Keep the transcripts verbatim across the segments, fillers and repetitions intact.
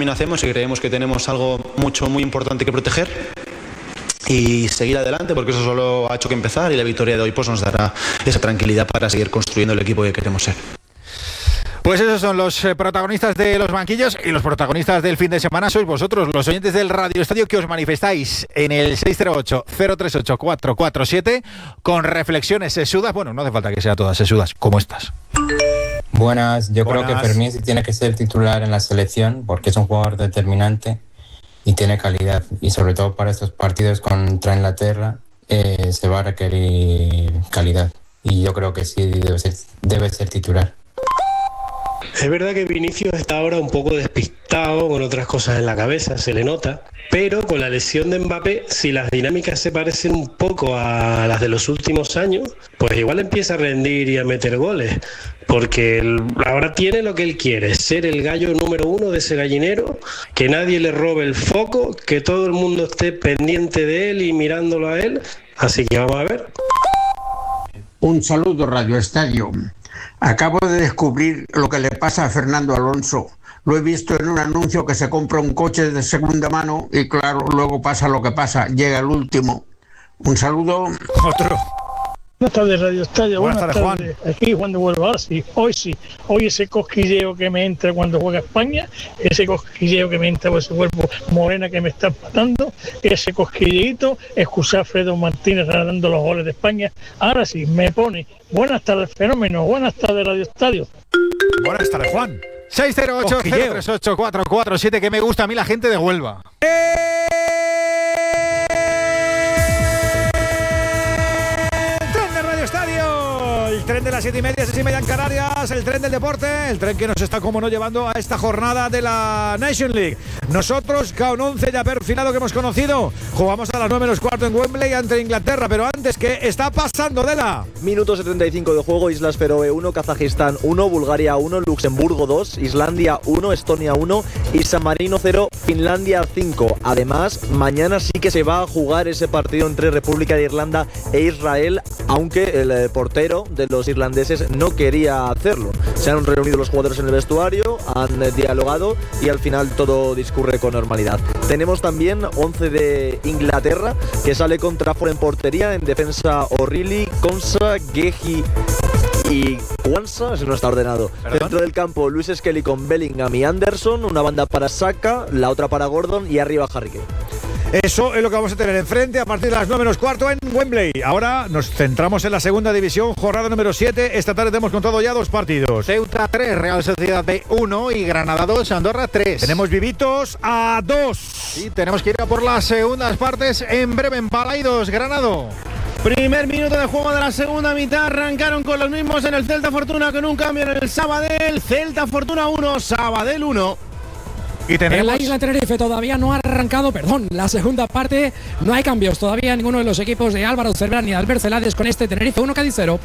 camino hacemos y creemos que tenemos algo mucho, muy importante que proteger y seguir adelante, porque eso solo ha hecho que empezar, y la victoria de hoy pues nos dará esa tranquilidad para seguir construyendo el equipo que queremos ser. Pues esos son los eh, protagonistas de los banquillos, y los protagonistas del fin de semana sois vosotros, los oyentes del Radio Estadio, que os manifestáis en el seis cero ocho, cero tres ocho, cuatro cuatro siete con reflexiones sesudas. Bueno, no hace falta que sea todas sesudas, como estas. Buenas, yo Buenas. creo que Fermín sí tiene que ser titular en la selección porque es un jugador determinante y tiene calidad, y sobre todo para estos partidos contra Inglaterra eh, se va a requerir calidad, y yo creo que sí debe ser, debe ser titular. Es verdad que Vinicius está ahora un poco despistado, con otras cosas en la cabeza, se le nota, pero con la lesión de Mbappé, si las dinámicas se parecen un poco a las de los últimos años, pues igual empieza a rendir y a meter goles, porque él ahora tiene lo que él quiere, ser el gallo número uno de ese gallinero, que nadie le robe el foco, que todo el mundo esté pendiente de él y mirándolo a él, así que vamos a ver. Un saludo, Radio Estadio. Acabo de descubrir lo que le pasa a Fernando Alonso. Lo he visto en un anuncio que se compra un coche de segunda mano y claro, luego pasa lo que pasa, llega el último. Un saludo. Otro. Buenas tardes, Radio Estadio. Buenas, Buenas, tardes, tardes, Juan. Aquí Juan de Huelva. Ahora sí, hoy sí. Hoy ese cosquilleo que me entra cuando juega España, ese cosquilleo que me entra por ese cuerpo morena que me está matando, ese cosquilleito, escuchar a Fredo Martínez dando los goles de España. Ahora sí, me pone. Buenas tardes, fenómeno. Buenas tardes, Radio Estadio. Buenas tardes, Juan. seis cero ocho, cero tres ocho, cuatro cuatro siete, que me gusta a mí la gente de Huelva. El tren de las siete y media, seis y media en Canarias, el tren del deporte, el tren que nos está, como no, llevando a esta jornada de la Nation League. Nosotros, K once ya perfilado que hemos conocido, jugamos a las nueve menos cuarto en Wembley ante Inglaterra, pero antes, ¿qué está pasando, de la? Minuto setenta y cinco de juego, Islas Feroe uno, Kazajistán uno, Bulgaria uno, Luxemburgo dos, Islandia uno, Estonia uno y San Marino cero, Finlandia cinco. Además, mañana sí que se va a jugar ese partido entre República de Irlanda e Israel, aunque el eh, portero de los irlandeses no quería hacerlo. Se han reunido los jugadores en el vestuario, han eh, dialogado y al final todo discurre con normalidad. Tenemos también once de Inglaterra, que sale con Trafford en portería, en defensa O'Reilly, Konsa, Gehi y Kwanza, eso no está ordenado. ¿Perdón? Dentro del campo, Luis Skelly con Bellingham y Anderson, una banda para Saka, la otra para Gordon y arriba Harry Kane. Eso es lo que vamos a tener enfrente a partir de las nueve menos cuarto en Wembley. Ahora nos centramos en la segunda división, jornada número siete. Esta tarde hemos contado ya dos partidos. Ceuta tres, Real Sociedad B uno y Granada dos, Andorra tres. Tenemos vivitos a dos. Y tenemos que ir a por las segundas partes en breve en Balaidos, Granado. Primer minuto de juego de la segunda mitad, arrancaron con los mismos en el Celta Fortuna con un cambio en el Sabadell. Celta Fortuna uno, Sabadell uno. Y tenemos... En la isla Tenerife todavía no ha arrancado, perdón, la segunda parte. No hay cambios todavía en ninguno de los equipos de Álvaro Cervera ni de Albert Celades con este Tenerife uno, Cádiz cero.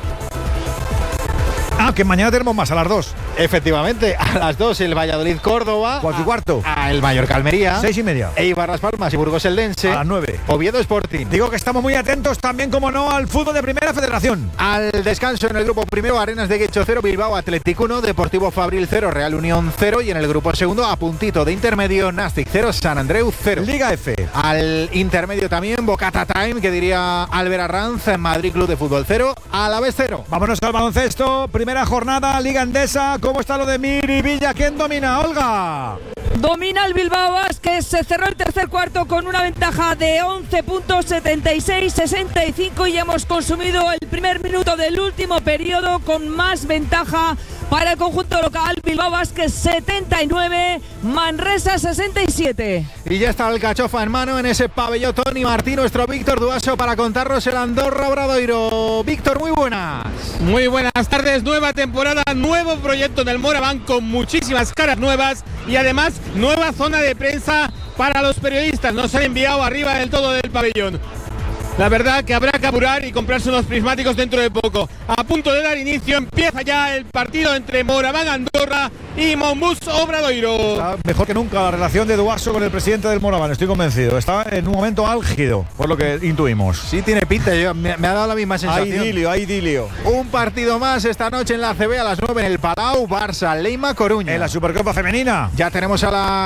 Ah, que mañana tenemos más a las dos. Efectivamente, a las dos el Valladolid-Córdoba. Cuatro y cuarto. A, a el Mallorca-Almería. Seis y media. Eibar Las Palmas y Burgos-Eldense. A las nueve. Oviedo-Sporting. Digo que estamos muy atentos también, como no, al fútbol de Primera Federación. Al descanso en el grupo primero, Arenas de Guecho cero, Bilbao Athletic uno, Deportivo Fabril cero, Real Unión cero. Y en el grupo segundo, a puntito de intermedio, Nastic cero, San Andreu cero. Liga F. Al intermedio también, Bocata Time, que diría Albert Arranz, Madrid Club de Fútbol cero, Alavés cero. Vámonos al baloncesto, primera jornada, Liga Endesa. ¿Cómo está lo de Miri Villa? ¿Quién domina, Olga? Domina el Bilbao Basket, se cerró el tercer cuarto con una ventaja de once puntos, setenta y seis sesenta y cinco, y hemos consumido el primer minuto del último periodo con más ventaja para el conjunto local. Bilbao Basket setenta y nueve, Manresa sesenta y siete. Y ya está el cachofa en mano en ese pabellón. Tony Martín, nuestro Víctor Duaso, para contarnos el Andorra Obradoiro. Víctor, muy buenas. Muy buenas tardes, nueva temporada, nuevo proyecto del Moraván con muchísimas caras nuevas y además nueva zona de prensa para los periodistas. Nos han enviado arriba del todo del pabellón. La verdad que habrá que apurar y comprarse unos prismáticos dentro de poco. A punto de dar inicio, empieza ya el partido entre Moraván Andorra y Monbus Obradoiro. Está mejor que nunca la relación de Duaso con el presidente del Moraván, estoy convencido. Está en un momento álgido, por lo que intuimos. Sí, tiene pinta, yo, me, me ha dado la misma sensación. Hay idilio, hay idilio. Un partido más esta noche en la A C B a las nueve en el Palau, Barça, Leima, Coruña. En la Supercopa Femenina. Ya tenemos a las